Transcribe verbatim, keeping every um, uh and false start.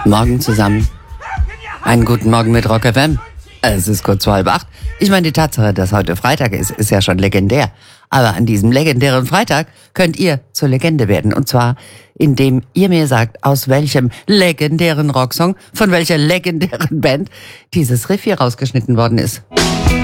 Morgen zusammen. Einen guten Morgen mit Rock F M. Es ist kurz vor halb acht. Ich meine, die Tatsache, dass heute Freitag ist, ist ja schon legendär. Aber an diesem legendären Freitag könnt ihr zur Legende werden. Und zwar, indem ihr mir sagt, aus welchem legendären Rocksong, von welcher legendären Band dieses Riff hier rausgeschnitten worden ist.